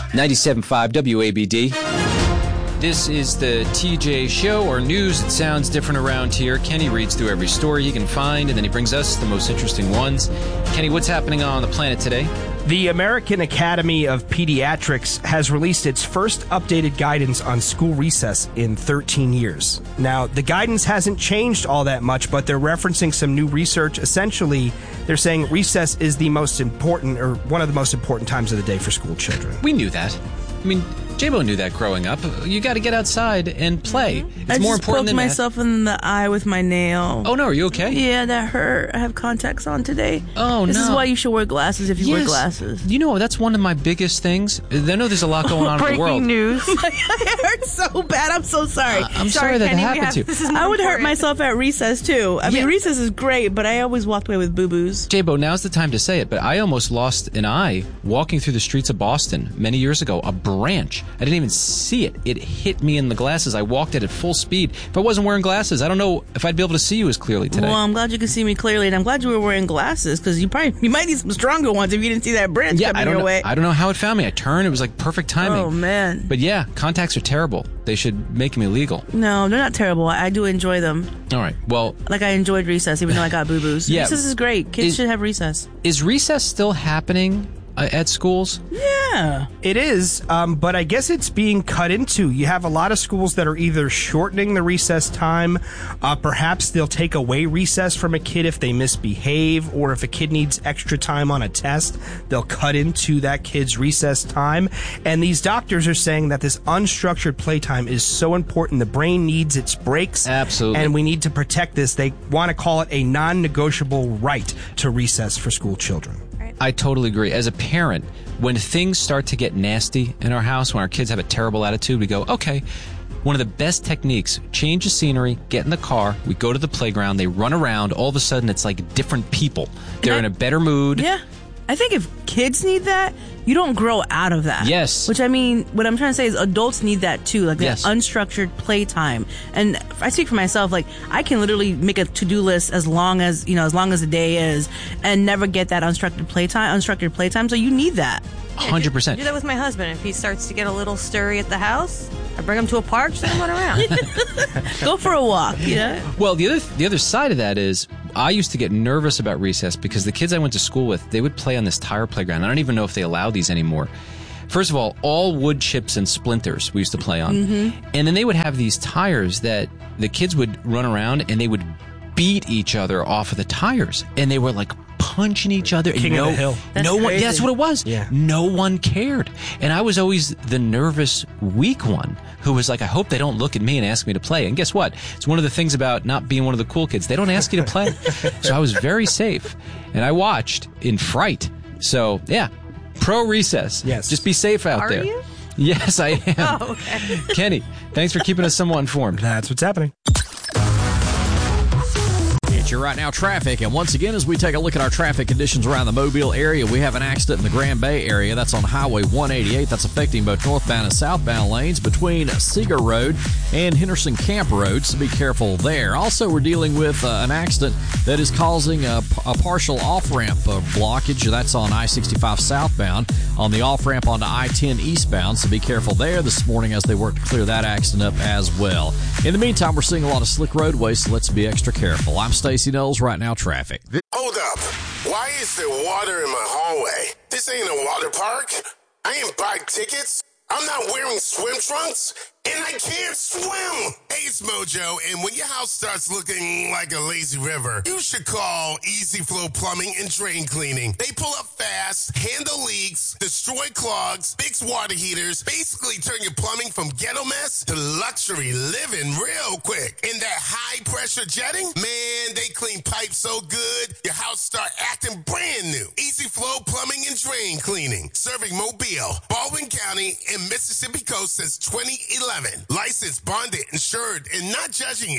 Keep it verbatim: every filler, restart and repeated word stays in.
ninety-seven point five W A B D. This is the T J Show, or news. It sounds different around here. Kenny reads through every story he can find, and then he brings us the most interesting ones. Kenny, what's happening on the planet today? The American Academy of Pediatrics has released its first updated guidance on school recess in thirteen years. Now, the guidance hasn't changed all that much, but they're referencing some new research. Essentially, they're saying recess is the most important, or one of the most important times of the day for school children. We knew that. I mean, J-Bo knew that growing up. You got to get outside and play. It's I more just important poked than myself that. in the eye with my nail. Oh, no. Are you okay? Yeah, that hurt. I have contacts on today. Oh, this no. This is why you should wear glasses if you yes. wear glasses. You know, that's one of my biggest things. I know there's a lot going on in the world. Breaking news. It hurts so bad. I'm so sorry. Uh, I'm sorry, Sorry that Kenny, happened have, to you. This is I would hurt important. myself at recess, too. I Yeah. mean, recess is great, but I always walked away with boo-boos. J-Bo, now's the time to say it, but I almost lost an eye walking through the streets of Boston many years ago. A branch. I didn't even see it. It hit me in the glasses. I walked it at full speed. If I wasn't wearing glasses, I don't know if I'd be able to see you as clearly today. Well, I'm glad you could see me clearly, and I'm glad you were wearing glasses, because you probably you might need some stronger ones if you didn't see that branch yeah, coming I don't your know. way. I don't know how it found me. I turned. It was like perfect timing. Oh, man. But yeah, contacts are terrible. They should make them illegal. No, they're not terrible. I, I do enjoy them. All right. Well, Like, I enjoyed recess, even though I got boo-boos. Yeah. Recess is great. Kids Is- should have recess. is recess still happening uh, at schools? Yeah. It is, um, but I guess it's being cut into. You have a lot of schools that are either shortening the recess time, uh, perhaps they'll take away recess from a kid if they misbehave, or if a kid needs extra time on a test, they'll cut into that kid's recess time. And these doctors are saying that this unstructured playtime is so important. The brain needs its breaks. Absolutely. And we need to protect this. They want to call it a non-negotiable right to recess for school children. I totally agree. As a parent, when things start to get nasty in our house, when our kids have a terrible attitude, we go, okay, one of the best techniques, change the scenery, get in the car, we go to the playground, they run around, all of a sudden it's like different people. They're I- in a better mood. Yeah. I think if kids need that, you don't grow out of that. Yes. Which, I mean, what I'm trying to say is adults need that too, like Yes. that unstructured playtime. And I speak for myself, like, I can literally make a to-do list as long as, you know, as long as the day is, and never get that unstructured playtime, unstructured playtime. So you need that. one hundred I percent. do that with my husband. If he starts to get a little stirry at the house, I bring him to a park, just let him run around. Go for a walk, you know? Well, the other the other side of that is I used to get nervous about recess because the kids I went to school with, they would play on this tire playground. I don't even know if they allow these anymore. First of all, all wood chips and splinters we used to play on. Mm-hmm. And then they would have these tires that the kids would run around and they would beat each other off of the tires. And they were like punching each other. King and of no, the hill. That's no one, crazy. yeah, that's what it was. Yeah. No one cared. And I was always the nervous, weak one who was like, I hope they don't look at me and ask me to play. And guess what? It's one of the things about not being one of the cool kids. They don't ask you to play. So I was very safe. And I watched in fright. So, yeah, pro recess. Yes. Just be safe out Are there. you? Yes, I am. Oh, okay. Kenny, thanks for keeping us somewhat informed. That's what's happening. It's your Right Now traffic, and once again, as we take a look at our traffic conditions around the Mobile area, we have an accident in the Grand Bay area. That's on Highway one eighty-eight. That's affecting both northbound and southbound lanes between Seeger Road and Henderson Camp Road, so be careful there. Also, we're dealing with uh, an accident that is causing a, a partial off-ramp uh, blockage. That's on I sixty-five southbound on the off-ramp onto I ten eastbound, so be careful there this morning as they work to clear that accident up as well. In the meantime, we're seeing a lot of slick roadways, so let's be extra careful. I'm Stacey Knowles, Right Now traffic. Hold up. Why is there water in my hallway? This ain't a water park. I ain't buy tickets. I'm not wearing swim trunks. And I can't swim. Hey, it's Mojo, and when your house starts looking like a lazy river, you should call Easy Flow Plumbing and Drain Cleaning. They pull up fast, handle leaks, destroy clogs, fix water heaters, basically turn your plumbing from ghetto mess to luxury living real quick. And that high-pressure jetting, man, they clean pipes so good, your house start acting brand new. Easy Flow Plumbing and Drain Cleaning, serving Mobile, Baldwin County, and Mississippi Coast since twenty eleven. Licensed, bonded, insured, and not judging you.